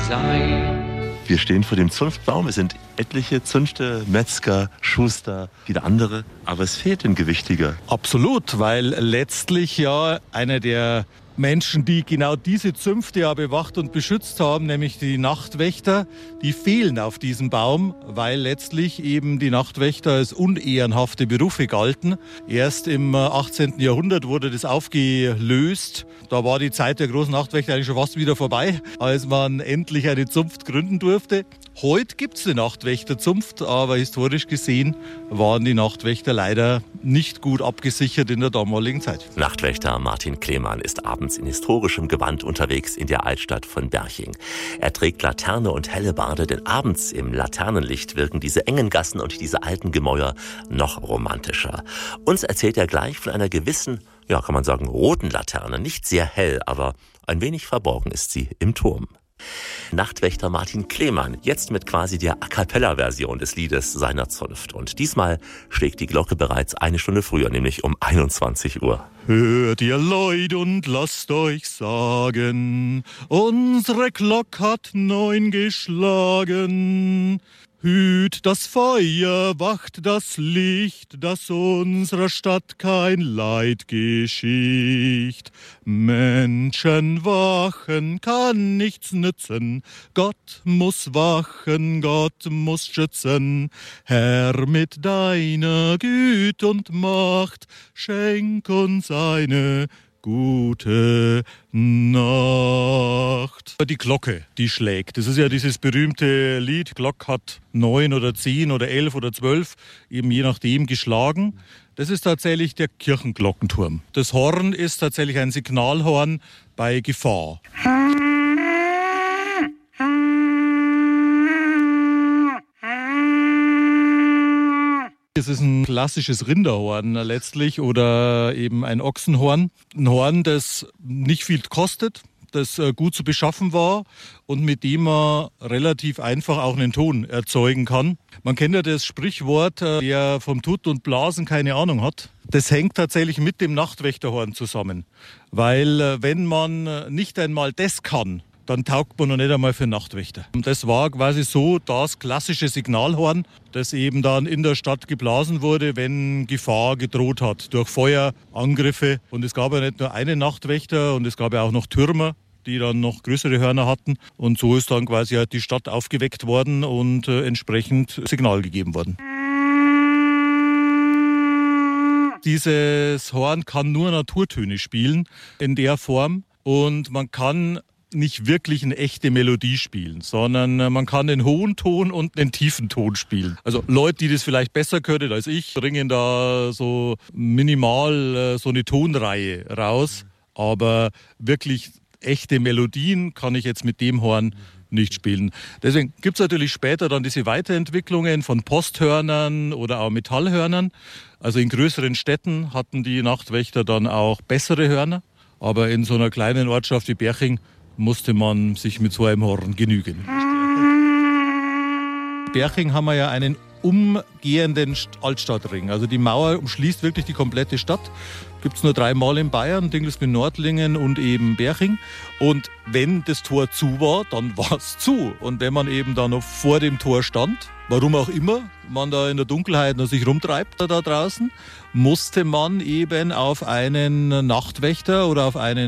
sein. Wir stehen vor dem Zunftbaum. Es sind etliche Zünfte, Metzger, Schuster, viele andere. Aber es fehlt ein Gewichtiger. Absolut, weil letztlich ja einer der Menschen, die genau diese Zünfte ja bewacht und beschützt haben, nämlich die Nachtwächter, die fehlen auf diesem Baum, weil letztlich eben die Nachtwächter als unehrenhafte Berufe galten. Erst im 18. Jahrhundert wurde das aufgelöst. Da war die Zeit der großen Nachtwächter eigentlich schon fast wieder vorbei, als man endlich eine Zunft gründen durfte. Heute gibt es eine Nachtwächterzunft, aber historisch gesehen waren die Nachtwächter leider nicht gut abgesichert in der damaligen Zeit. Nachtwächter Martin Klemann ist abends in historischem Gewand unterwegs in der Altstadt von Berching. Er trägt Laterne und Hellebarde, denn abends im Laternenlicht wirken diese engen Gassen und diese alten Gemäuer noch romantischer. Uns erzählt er gleich von einer gewissen, ja kann man sagen, roten Laterne. Nicht sehr hell, aber ein wenig verborgen ist sie im Turm. Nachtwächter Martin Klemann, jetzt mit quasi der A-Cappella-Version des Liedes seiner Zunft. Und diesmal schlägt die Glocke bereits eine Stunde früher, nämlich um 21 Uhr. Hört ihr Leut und lasst euch sagen, unsere Glock hat 9 geschlagen. Hüt das Feuer, wacht das Licht, dass unserer Stadt kein Leid geschicht. Menschen wachen kann nichts nützen, Gott muss wachen, Gott muss schützen. Herr, mit deiner Güte und Macht, schenk uns eine gute Nacht. Die Glocke, die schlägt. Das ist ja dieses berühmte Lied. Glock hat 9 oder 10 oder 11 oder 12, eben je nachdem geschlagen. Das ist tatsächlich der Kirchenglockenturm. Das Horn ist tatsächlich ein Signalhorn bei Gefahr. Es ist ein klassisches Rinderhorn letztlich oder eben ein Ochsenhorn. Ein Horn, das nicht viel kostet, das gut zu beschaffen war und mit dem man relativ einfach auch einen Ton erzeugen kann. Man kennt ja das Sprichwort, wer vom Tut und Blasen keine Ahnung hat. Das hängt tatsächlich mit dem Nachtwächterhorn zusammen. Weil wenn man nicht einmal das kann, dann taugt man noch nicht einmal für Nachtwächter. Und das war quasi so das klassische Signalhorn, das eben dann in der Stadt geblasen wurde, wenn Gefahr gedroht hat durch Feuerangriffe. Und es gab ja nicht nur einen Nachtwächter und es gab ja auch noch Türmer, die dann noch größere Hörner hatten. Und so ist dann quasi halt die Stadt aufgeweckt worden und entsprechend Signal gegeben worden. Dieses Horn kann nur Naturtöne spielen in der Form und man kann nicht wirklich eine echte Melodie spielen, sondern man kann den hohen Ton und den tiefen Ton spielen. Also Leute, die das vielleicht besser können als ich, bringen da so minimal so eine Tonreihe raus, aber wirklich echte Melodien kann ich jetzt mit dem Horn nicht spielen. Deswegen gibt es natürlich später dann diese Weiterentwicklungen von Posthörnern oder auch Metallhörnern. Also in größeren Städten hatten die Nachtwächter dann auch bessere Hörner, aber in so einer kleinen Ortschaft wie Berching musste man sich mit so einem Horn genügen. In Berching haben wir ja einen umgehenden Altstadtring. Also die Mauer umschließt wirklich die komplette Stadt. Gibt es nur 3 Mal in Bayern, Dingelsbühl, Nordlingen und eben Berching. Und wenn das Tor zu war, dann war es zu. Und wenn man eben da noch vor dem Tor stand, warum auch immer, man da in der Dunkelheit noch sich rumtreibt da draußen, musste man eben auf einen Nachtwächter oder auf einen